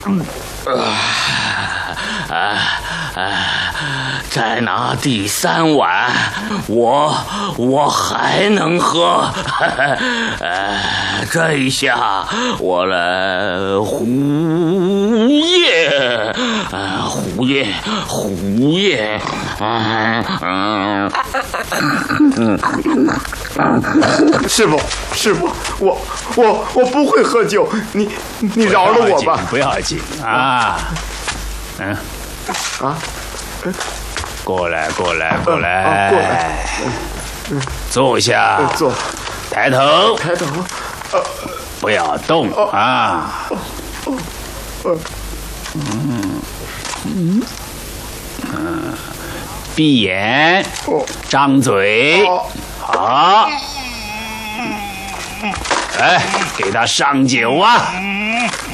再拿第3碗，我还能喝。这一下我来胡夜，胡夜。 师傅，我不会喝酒，你饶了我吧。 不要紧啊，过来， 过来， 坐下， 坐， 抬头， 不要动啊。闭眼，张嘴，好。哎，给他上酒啊！